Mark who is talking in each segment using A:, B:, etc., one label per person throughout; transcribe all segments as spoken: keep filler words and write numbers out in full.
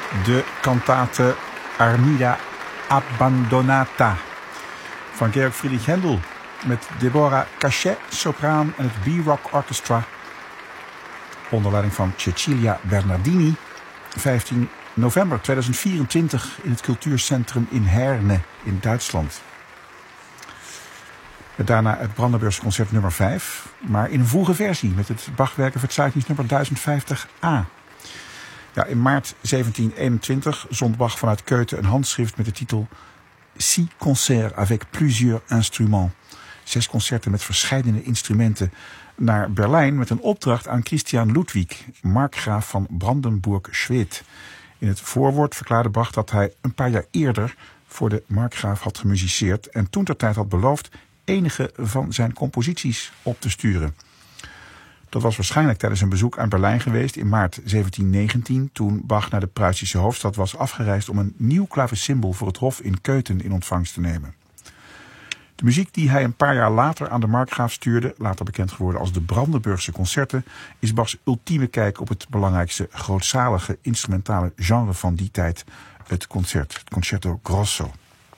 A: de kantate Armida Abbandonata van Georg Friedrich Händel met Deborah Cachet, sopraan en het B-Rock Orchestra onder leiding van Cecilia Bernardini. vijftien november tweeduizend vierentwintig in het cultuurcentrum in Herne in Duitsland. En daarna het Brandenburgse concert nummer vijf, maar in een vroege versie met het Bachwerkenverzeichnis nummer duizend vijftig A. Ja, in maart zeventien eenentwintig zond Bach vanuit Köthen een handschrift met de titel Six concerts avec plusieurs instruments. Zes concerten met verscheidene instrumenten naar Berlijn met een opdracht aan Christian Ludwig, markgraaf van Brandenburg-Schwedt. In het voorwoord verklaarde Bach dat hij een paar jaar eerder voor de markgraaf had gemusiceerd en toentertijd had beloofd enige van zijn composities op te sturen. Dat was waarschijnlijk tijdens een bezoek aan Berlijn geweest in maart zeventien negentien... toen Bach naar de Pruisische hoofdstad was afgereisd om een nieuw klavecimbal voor het hof in Köthen in ontvangst te nemen. De muziek die hij een paar jaar later aan de markgraaf stuurde, later bekend geworden als de Brandenburgse concerten, is Bachs ultieme kijk op het belangrijkste grootzalige instrumentale genre van die tijd, het concert, het Concerto Grosso.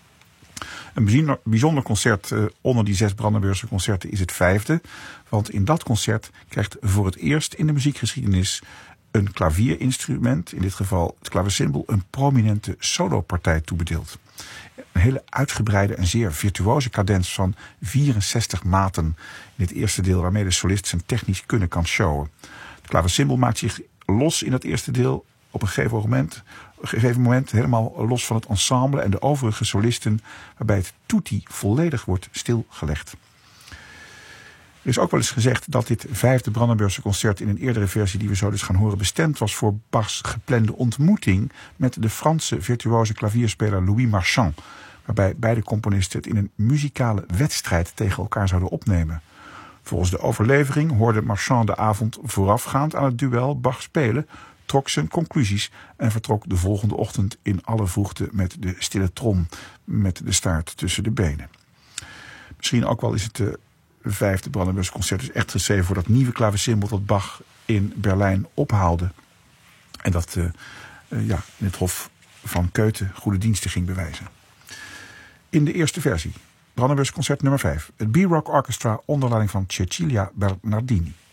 A: Een bijzonder concert onder die zes Brandenburgse concerten is het vijfde, want in dat concert krijgt voor het eerst in de muziekgeschiedenis een klavierinstrument, in dit geval het klavecimbal, een prominente solopartij toebedeeld. Een hele uitgebreide en zeer virtuoze cadens van vierenzestig maten in het eerste deel, waarmee de solist zijn technisch kunnen kan showen. Het klavecimbal maakt zich los in dat eerste deel op een gegeven moment, een gegeven moment helemaal los van het ensemble en de overige solisten, waarbij het tutti volledig wordt stilgelegd. Er is ook wel eens gezegd dat dit vijfde Brandenburgse concert in een eerdere versie die we zo dus gaan horen bestemd was voor Bachs geplande ontmoeting met de Franse virtuoze klavierspeler Louis Marchand, waarbij beide componisten het in een muzikale wedstrijd tegen elkaar zouden opnemen. Volgens de overlevering hoorde Marchand de avond voorafgaand aan het duel Bach spelen, trok zijn conclusies en vertrok de volgende ochtend in alle vroegte met de stille trom met de staart tussen de benen. Misschien ook wel is het de vijfde Brandenburgse concert dus echt geschreven voor dat nieuwe klavecimbal dat Bach in Berlijn ophaalde en dat uh, uh, ja, in het hof van Köthen goede diensten ging bewijzen. In de eerste versie, Brandenburgse concert nummer vijf, het B-Rock Orchestra onder leiding van Cecilia Bernardini.